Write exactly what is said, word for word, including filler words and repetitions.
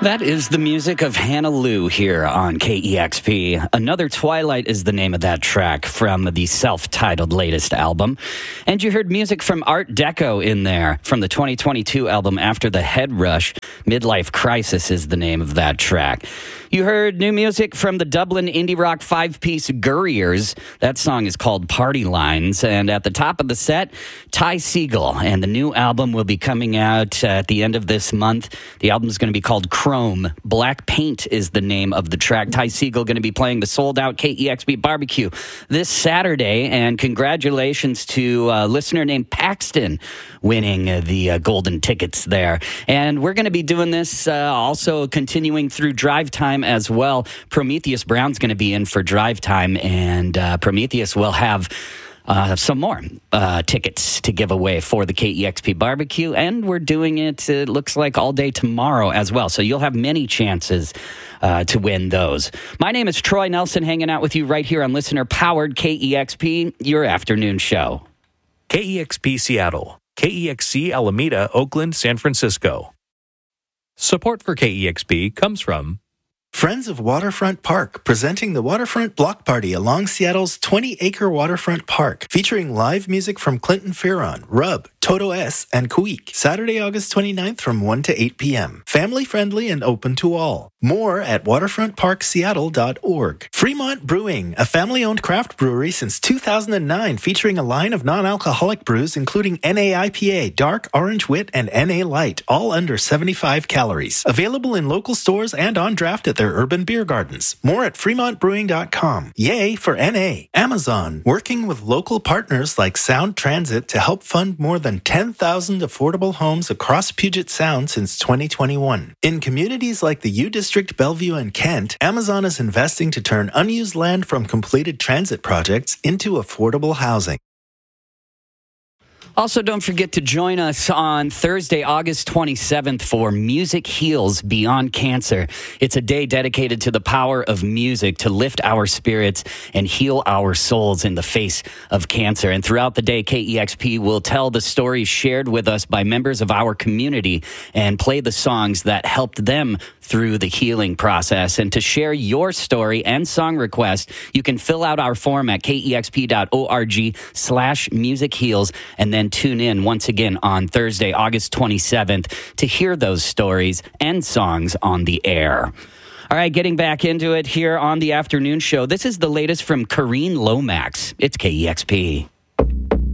That is the music of Hannah Lou here on K E X P. Another Twilight is the name of that track from the self-titled latest album. And you heard music from Art Deco in there from the twenty twenty-two album After the Head Rush. Midlife Crisis is the name of that track. You heard new music from the Dublin indie rock five-piece Gurriers. That song is called Party Lines. And at the top of the set, Ty Segall. And the new album will be coming out at the end of this month. The album is going to be called Chrome. Black Paint is the name of the track. Ty Segall going to be playing the sold-out K E X P barbecue this Saturday. And congratulations to a listener named Paxton winning uh, the uh, golden tickets there. And we're going to be doing this uh, also continuing through Drive Time as well. Prometheus Brown's going to be in for Drive Time, and uh, Prometheus will have Uh, some more uh, tickets to give away for the K E X P barbecue, and we're doing it, it looks like, all day tomorrow as well. So you'll have many chances uh, to win those. My name is Troy Nelson, hanging out with you right here on listener-powered K E X P, your afternoon show. K E X P Seattle, K E X C Alameda, Oakland, San Francisco. Support for K E X P comes from Friends of Waterfront Park, presenting the Waterfront Block Party along Seattle's twenty-acre waterfront park, featuring live music from Clinton Fearon, Rub, Toto S, and Kuik, Saturday, August twenty-ninth from one to eight p.m. Family-friendly and open to all. More at waterfront park seattle dot org. Fremont Brewing, a family-owned craft brewery since two thousand nine, featuring a line of non-alcoholic brews including N A I P A, Dark, Orange Wit, and N A Light, all under seventy-five calories. Available in local stores and on draft at their urban beer gardens. More at fremont brewing dot com. Yay for N A. Amazon, working with local partners like Sound Transit to help fund more than ten thousand affordable homes across Puget Sound since twenty twenty-one. In communities like the U District, Bellevue, and Kent, Amazon is investing to turn unused land from completed transit projects into affordable housing. Also, don't forget to join us on Thursday, August twenty-seventh for Music Heals Beyond Cancer. It's a day dedicated to the power of music to lift our spirits and heal our souls in the face of cancer. And throughout the day, K E X P will tell the stories shared with us by members of our community and play the songs that helped them through the healing process. And to share your story and song request, you can fill out our form at kexp dot org slash music heals and then tune in once again on Thursday, August twenty-seventh to hear those stories and songs on the air. All right, getting back into it here on the afternoon show. This is the latest from Kareen Lomax. It's K E X P.